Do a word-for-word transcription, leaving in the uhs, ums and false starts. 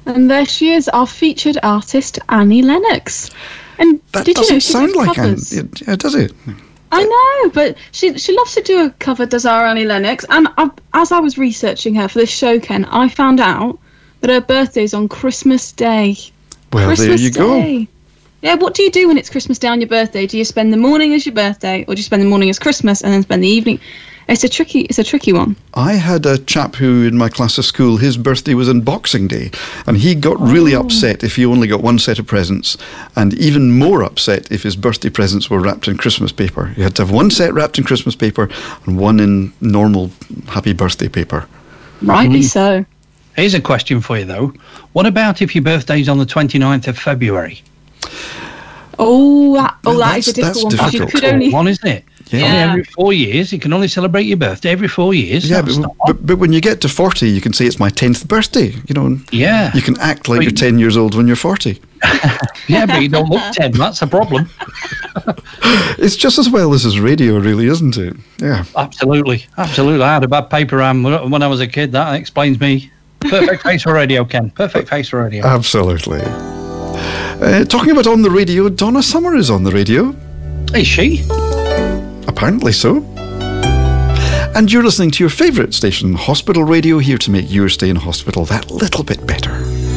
And there she is, our featured artist, Annie Lennox. And that did doesn't you know she sound does like Annie, covers? it, yeah, does it? I know, but she she loves to do a cover, does our Annie Lennox. And I, as I was researching her for this show, Ken, I found out that her birthday's on Christmas Day. Well, Christmas there you Day. go. Yeah, what do you do when it's Christmas Day on your birthday? Do you spend the morning as your birthday, or do you spend the morning as Christmas and then spend the evening? It's a tricky, it's a tricky one. I had a chap who, in my class of school, his birthday was on Boxing Day, and he got really Oh. upset if he only got one set of presents, and even more upset if his birthday presents were wrapped in Christmas paper. He had to have one set wrapped in Christmas paper and one in normal happy birthday paper. Rightly Mm. so. Here's a question for you, though. What about if your birthday's on the twenty-ninth of February? Oh, that, oh, Well, that is a that's- difficult that's one. You difficult. could only. One, isn't it? Yeah. Only Yeah. every four years. You can only celebrate your birthday every four years. Yeah, That's but, not- but, but when you get to forty, you can say it's my tenth birthday, you know, and yeah. you can act like But you're you- ten years old when you're forty. Yeah, but you don't look ten. That's a problem. It's just as well this is radio, really, isn't it? Yeah. Absolutely. Absolutely. I had a bad paper arm when I was a kid. That explains me. Perfect face for radio, Ken. Perfect face for radio. Absolutely. Uh, talking about on the radio, Donna Summer is on the radio. Is she? Apparently so. And you're listening to your favourite station, Hospital Radio, here to make your stay in hospital that little bit better.